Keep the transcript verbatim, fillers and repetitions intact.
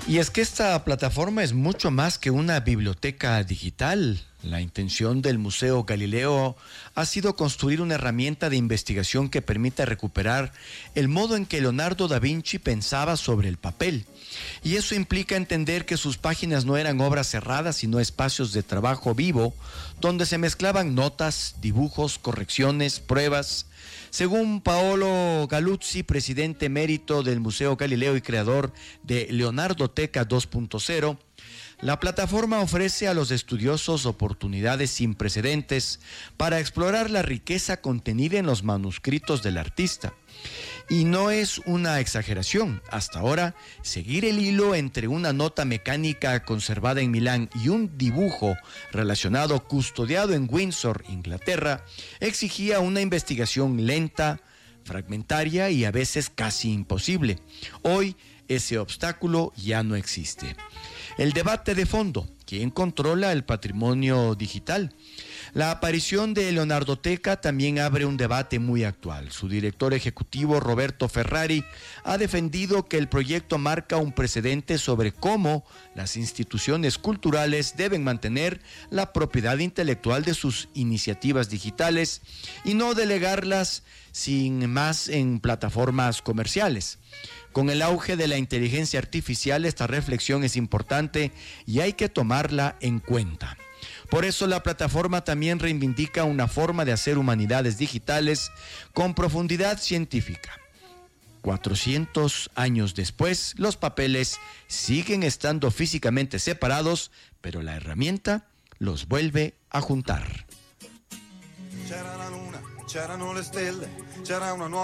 Y es que esta plataforma es mucho más que una biblioteca digital. La intención del Museo Galileo ha sido construir una herramienta de investigación que permita recuperar el modo en que Leonardo da Vinci pensaba sobre el papel. Y eso implica entender que sus páginas no eran obras cerradas, sino espacios de trabajo vivo, donde se mezclaban notas, dibujos, correcciones, pruebas. Según Paolo Galuzzi, presidente emérito del Museo Galileo y creador de Leonardoteca dos punto cero, la plataforma ofrece a los estudiosos oportunidades sin precedentes para explorar la riqueza contenida en los manuscritos del artista. Y no es una exageración. Hasta ahora, seguir el hilo entre una nota mecánica conservada en Milán y un dibujo relacionado custodiado en Windsor, Inglaterra, exigía una investigación lenta, fragmentaria y a veces casi imposible. Hoy, ese obstáculo ya no existe. El debate de fondo: ¿quién controla el patrimonio digital? La aparición de Leonardoteca también abre un debate muy actual. Su director ejecutivo, Roberto Ferrari, ha defendido que el proyecto marca un precedente sobre cómo las instituciones culturales deben mantener la propiedad intelectual de sus iniciativas digitales y no delegarlas sin más en plataformas comerciales. Con el auge de la inteligencia artificial, esta reflexión es importante y hay que tomarla en cuenta. Por eso la plataforma también reivindica una forma de hacer humanidades digitales con profundidad científica. cuatrocientos años después, los papeles siguen estando físicamente separados, pero la herramienta los vuelve a juntar. C'era la luna, c'erano le stelle, c'era una nuova